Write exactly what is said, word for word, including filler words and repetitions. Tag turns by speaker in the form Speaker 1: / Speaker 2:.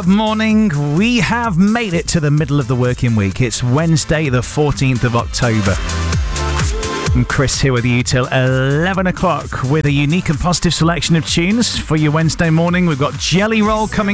Speaker 1: Love morning. We have made it to the middle of the working week. It's Wednesday, the fourteenth of October. I'm Chris here with you till eleven o'clock with a unique and positive selection of tunes for your Wednesday morning. We've got Jelly Roll coming